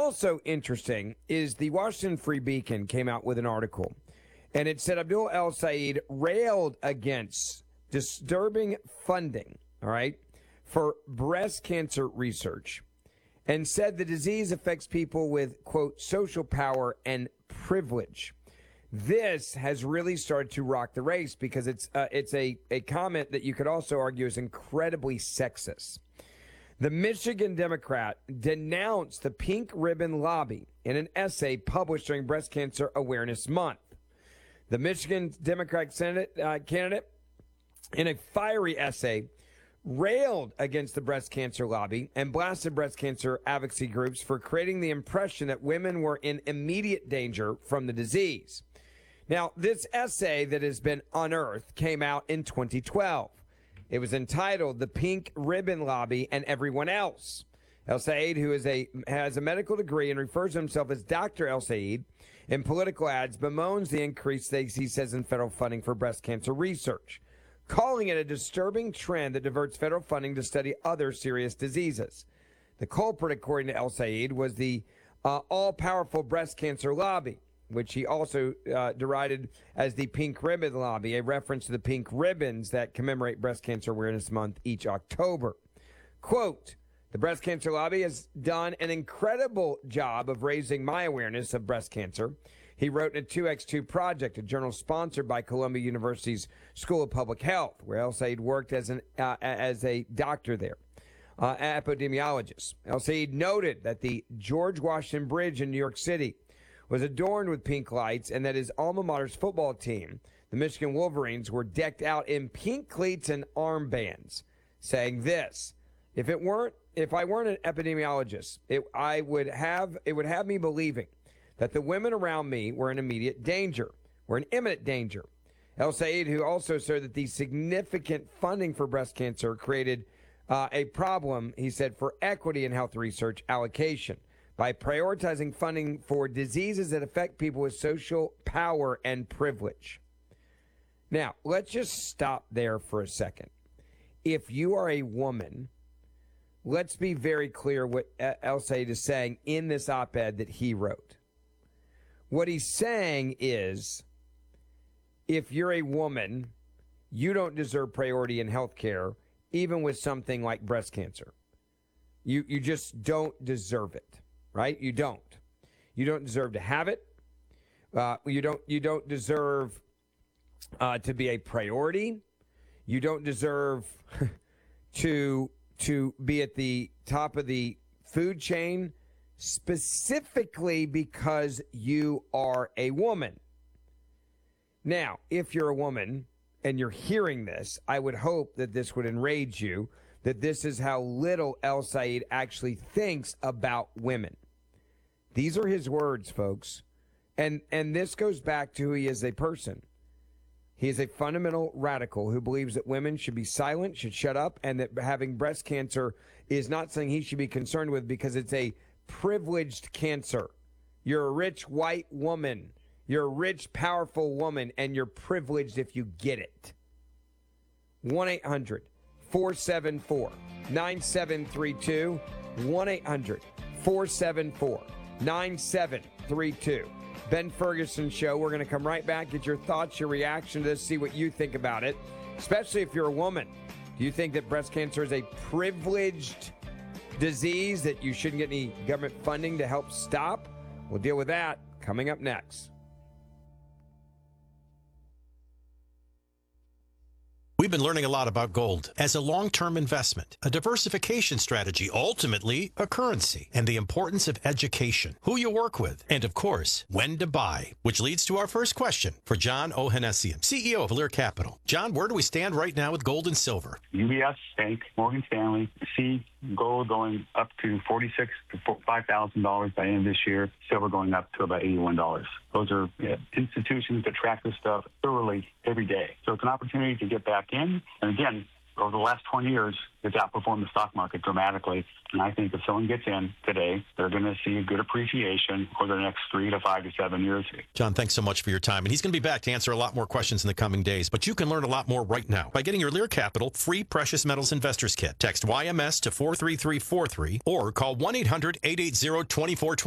also interesting is the Washington Free Beacon came out with an article, and it said Abdul El-Sayed railed against disturbing funding, all right, for breast cancer research, and said the disease affects people with, quote, social power and privilege. This has really started to rock the race because it's a comment that you could also argue is incredibly sexist. The Michigan Democrat denounced the Pink Ribbon Lobby in an essay published during Breast Cancer Awareness Month. The Michigan Democratic Senate candidate, in a fiery essay, railed against the breast cancer lobby and blasted breast cancer advocacy groups for creating the impression that women were in immediate danger from the disease. Now, this essay that has been unearthed came out in 2012. It was entitled The Pink Ribbon Lobby and Everyone Else. El-Sayed, who has a medical degree and refers to himself as Dr. El-Sayed in political ads, bemoans the increase, he says, in federal funding for breast cancer research, calling it a disturbing trend that diverts federal funding to study other serious diseases. The culprit, according to El-Sayed, was the all-powerful breast cancer lobby, which he also derided as the Pink Ribbon Lobby, a reference to the pink ribbons that commemorate Breast Cancer Awareness Month each October. Quote, the Breast Cancer Lobby has done an incredible job of raising my awareness of breast cancer. He wrote in a 2X2 project, a journal sponsored by Columbia University's School of Public Health, where El-Sayed worked as a doctor there, epidemiologist. El-Sayed noted that the George Washington Bridge in New York City was adorned with pink lights and that his alma mater's football team, the Michigan Wolverines, were decked out in pink cleats and armbands, saying this, if I weren't an epidemiologist, it would have me believing that the women around me were in immediate danger, were in imminent danger. El-Sayed, who also said that the significant funding for breast cancer created a problem, he said, for equity in health research allocation by prioritizing funding for diseases that affect people with social power and privilege. Now, let's just stop there for a second. If you are a woman, let's be very clear what El-Sayed is saying in this op-ed that he wrote. What he's saying is, if you're a woman, you don't deserve priority in health care, even with something like breast cancer. You just don't deserve it, right? You don't. You don't deserve to have it. You don't deserve to be a priority. You don't deserve to be at the top of the food chain, specifically because you are a woman. Now, if you're a woman and you're hearing this, I would hope that this would enrage you, that this is how little El-Sayed actually thinks about women. These are his words, folks. And this goes back to who he is as a person. He is a fundamental radical who believes that women should be silent, should shut up, and that having breast cancer is not something he should be concerned with because it's a privileged cancer. You're a rich white woman. You're a rich, powerful woman, and you're privileged if you get it. 1-800-474-9732. 1-800-474-9732. Ben Ferguson Show. We're going to come right back, get your thoughts, your reaction to this, see what you think about it, especially if you're a woman. Do you think that breast cancer is a privileged disease that you shouldn't get any government funding to help stop? We'll deal with that coming up next. We've been learning a lot about gold as a long-term investment, a diversification strategy, ultimately a currency, and the importance of education, who you work with, and of course, when to buy, which leads to our first question for John Ohanessian, CEO of Lear Capital. John, where do we stand right now with gold and silver? UBS Bank, Morgan Stanley, see gold going up to $46,000 to $5,000 by the end of this year, silver going up to about $81. Those are institutions that track this stuff thoroughly every day. So it's an opportunity to get back in. And again, over the last 20 years, it's outperformed the stock market dramatically. And I think if someone gets in today, they're going to see a good appreciation over the next 3 to 5 to 7 years. John, thanks so much for your time. And he's going to be back to answer a lot more questions in the coming days. But you can learn a lot more right now by getting your Lear Capital free Precious Metals Investors Kit. Text YMS to 43343 or call 1-800-880-2420.